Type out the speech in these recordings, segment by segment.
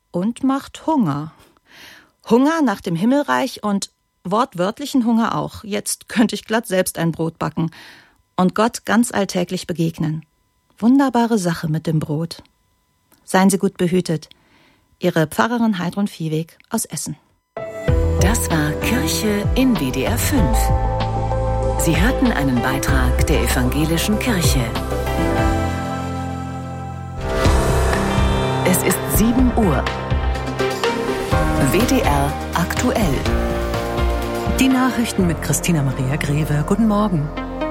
und macht Hunger. Hunger nach dem Himmelreich und wortwörtlichen Hunger auch. Jetzt könnte ich glatt selbst ein Brot backen und Gott ganz alltäglich begegnen. Wunderbare Sache mit dem Brot. Seien Sie gut behütet. Ihre Pfarrerin Heidrun Viehweg aus Essen. Das war Kirche in WDR 5. Sie hörten einen Beitrag der Evangelischen Kirche. Es ist 7 Uhr. WDR aktuell. Die Nachrichten mit Christina Maria Greve. Guten Morgen.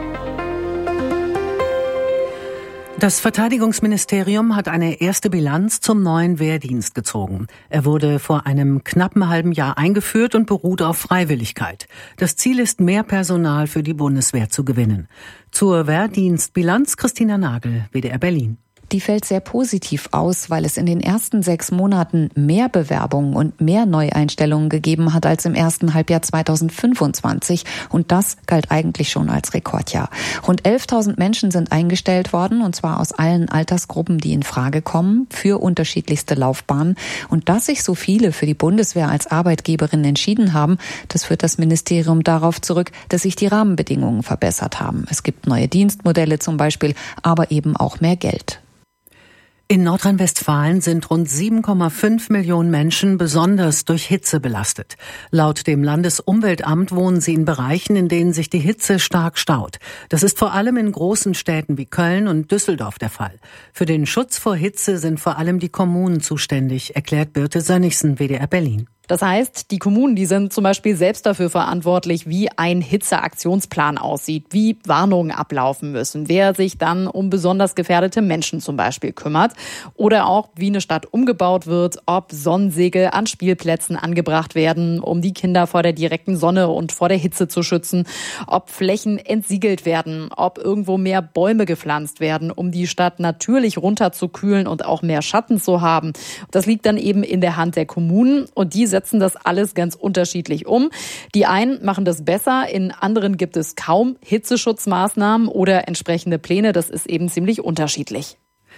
Das Verteidigungsministerium hat eine erste Bilanz zum neuen Wehrdienst gezogen. Er wurde vor einem knappen halben Jahr eingeführt und beruht auf Freiwilligkeit. Das Ziel ist, mehr Personal für die Bundeswehr zu gewinnen. Zur Wehrdienstbilanz Christina Nagel, WDR Berlin. Die fällt sehr positiv aus, weil es in den ersten 6 Monaten mehr Bewerbungen und mehr Neueinstellungen gegeben hat als im ersten Halbjahr 2025. Und das galt eigentlich schon als Rekordjahr. Rund 11.000 Menschen sind eingestellt worden, und zwar aus allen Altersgruppen, die in Frage kommen, für unterschiedlichste Laufbahnen. Und dass sich so viele für die Bundeswehr als Arbeitgeberin entschieden haben, das führt das Ministerium darauf zurück, dass sich die Rahmenbedingungen verbessert haben. Es gibt neue Dienstmodelle zum Beispiel, aber eben auch mehr Geld. In Nordrhein-Westfalen sind rund 7,5 Millionen Menschen besonders durch Hitze belastet. Laut dem Landesumweltamt wohnen sie in Bereichen, in denen sich die Hitze stark staut. Das ist vor allem in großen Städten wie Köln und Düsseldorf der Fall. Für den Schutz vor Hitze sind vor allem die Kommunen zuständig, erklärt Birte Sönnigsen, WDR Berlin. Das heißt, die Kommunen, die sind zum Beispiel selbst dafür verantwortlich, wie ein Hitzeaktionsplan aussieht, wie Warnungen ablaufen müssen, wer sich dann um besonders gefährdete Menschen zum Beispiel kümmert oder auch, wie eine Stadt umgebaut wird, ob Sonnensegel an Spielplätzen angebracht werden, um die Kinder vor der direkten Sonne und vor der Hitze zu schützen, ob Flächen entsiegelt werden, ob irgendwo mehr Bäume gepflanzt werden, um die Stadt natürlich runterzukühlen und auch mehr Schatten zu haben. Das liegt dann eben in der Hand der Kommunen, und die setzen das alles ganz unterschiedlich um. Die einen machen das besser, in anderen gibt es kaum Hitzeschutzmaßnahmen oder entsprechende Pläne. Das ist eben ziemlich unterschiedlich.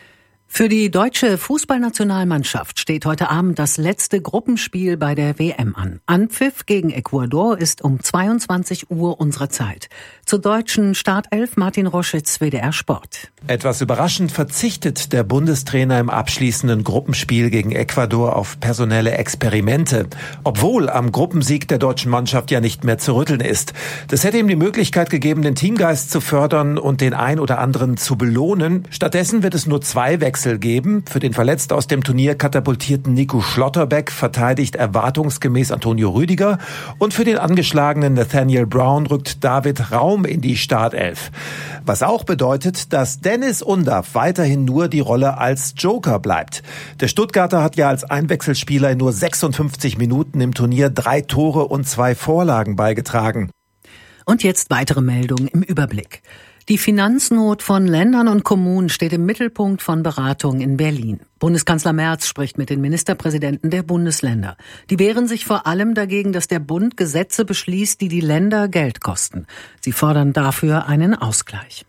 Für die deutsche Fußballnationalmannschaft steht heute Abend das letzte Gruppenspiel bei der WM an. Anpfiff gegen Ecuador ist um 22 Uhr unserer Zeit. Zur deutschen Startelf Martin Roschitz, WDR Sport. Etwas überraschend verzichtet der Bundestrainer im abschließenden Gruppenspiel gegen Ecuador auf personelle Experimente. Obwohl am Gruppensieg der deutschen Mannschaft ja nicht mehr zu rütteln ist. Das hätte ihm die Möglichkeit gegeben, den Teamgeist zu fördern und den ein oder anderen zu belohnen. Stattdessen wird es nur 2 Wechsel geben. Für den verletzt aus dem Turnier katapultierten Nico Schlotterbeck verteidigt erwartungsgemäß Antonio Rüdiger, und für den angeschlagenen Nathaniel Brown rückt David Raum in die Startelf. Was auch bedeutet, dass Dennis Undaff weiterhin nur die Rolle als Joker bleibt. Der Stuttgarter hat ja als Einwechselspieler in nur 56 Minuten im Turnier 3 Tore und 2 Vorlagen beigetragen. Und jetzt weitere Meldungen im Überblick. Die Finanznot von Ländern und Kommunen steht im Mittelpunkt von Beratungen in Berlin. Bundeskanzler Merz spricht mit den Ministerpräsidenten der Bundesländer. Die wehren sich vor allem dagegen, dass der Bund Gesetze beschließt, die die Länder Geld kosten. Sie fordern dafür einen Ausgleich.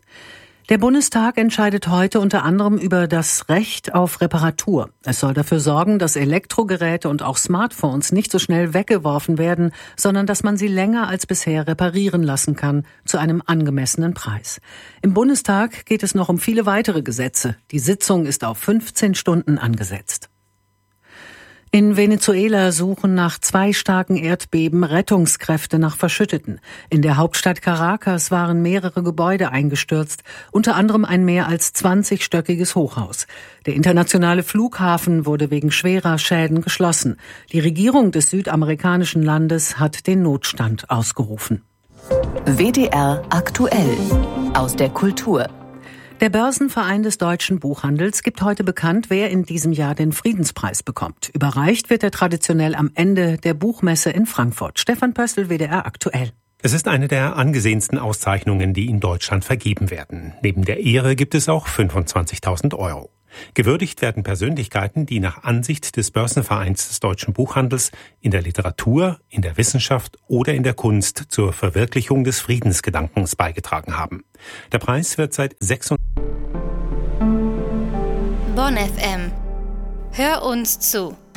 Der Bundestag entscheidet heute unter anderem über das Recht auf Reparatur. Es soll dafür sorgen, dass Elektrogeräte und auch Smartphones nicht so schnell weggeworfen werden, sondern dass man sie länger als bisher reparieren lassen kann, zu einem angemessenen Preis. Im Bundestag geht es noch um viele weitere Gesetze. Die Sitzung ist auf 15 Stunden angesetzt. In Venezuela suchen nach 2 starken Erdbeben Rettungskräfte nach Verschütteten. In der Hauptstadt Caracas waren mehrere Gebäude eingestürzt, unter anderem ein mehr als 20-stöckiges Hochhaus. Der internationale Flughafen wurde wegen schwerer Schäden geschlossen. Die Regierung des südamerikanischen Landes hat den Notstand ausgerufen. WDR aktuell aus der Kultur. Der Börsenverein des deutschen Buchhandels gibt heute bekannt, wer in diesem Jahr den Friedenspreis bekommt. Überreicht wird er traditionell am Ende der Buchmesse in Frankfurt. Stefan Pössl, WDR aktuell. Es ist eine der angesehensten Auszeichnungen, die in Deutschland vergeben werden. Neben der Ehre gibt es auch 25.000 Euro. Gewürdigt werden Persönlichkeiten, die nach Ansicht des Börsenvereins des deutschen Buchhandels in der Literatur, in der Wissenschaft oder in der Kunst zur Verwirklichung des Friedensgedankens beigetragen haben. Der Preis wird seit Bonn FM Hör uns zu.